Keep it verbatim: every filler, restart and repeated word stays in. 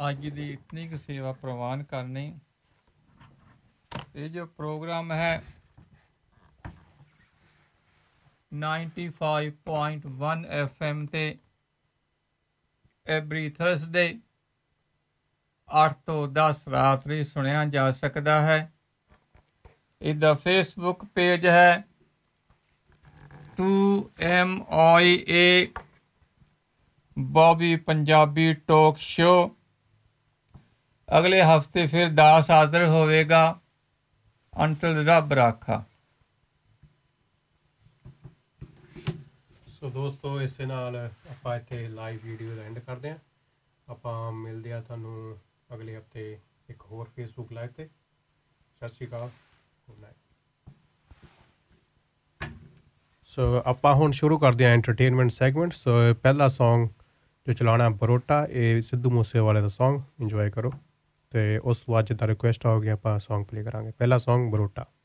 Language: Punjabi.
ਅੱਜ ਦੀ इतनी की सेवा प्रवान करनी। ये जो प्रोग्राम है ninety five point one F M ते एवरी थर्सडे अठ तो दस रात भी सुनिया जा सकता है। इसका फेसबुक पेज है to M I A Bobby Punjabi talk show. अगले हफ्ते फिर दास हाजिर होवेगा। अंटल रब राखा। ਸੋ ਦੋਸਤੋ ਇਸੇ ਨਾਲ ਆਪਾਂ ਇੱਥੇ ਲਾਈਵ ਵੀਡੀਓ ਦਾ ਐਂਡ ਕਰਦੇ ਹਾਂ। ਆਪਾਂ ਮਿਲਦੇ ਆ ਤੁਹਾਨੂੰ ਅਗਲੇ ਹਫਤੇ ਇੱਕ ਹੋਰ ਫੇਸਬੁੱਕ ਲਾਈਵ ਤੇ। ਸਤਿ ਸ਼੍ਰੀ ਅਕਾਲ, ਗੁੱਡ ਨਾਈਟ। ਸੋ ਆਪਾਂ ਹੁਣ ਸ਼ੁਰੂ ਕਰਦੇ ਹਾਂ ਐਂਟਰਟੇਨਮੈਂਟ ਸੈਗਮੈਂਟ। ਸੋ ਪਹਿਲਾ ਸੌਂਗ ਜੋ ਚਲਾਉਣਾ ਬਰੋਟਾ, ਇਹ ਸਿੱਧੂ ਮੂਸੇਵਾਲੇ ਦਾ ਸੌਂਗ। ਇੰਜੋਏ ਕਰੋ। ਅਤੇ ਉਸ ਤੋਂ ਬਾਅਦ ਜਿੱਦਾਂ ਰਿਕੁਐਸਟ ਆਉਗੀ ਆਪਾਂ ਸੌਂਗ ਪਲੇ ਕਰਾਂਗੇ। ਪਹਿਲਾ ਸੌਂਗ ਬਰੋਟਾ।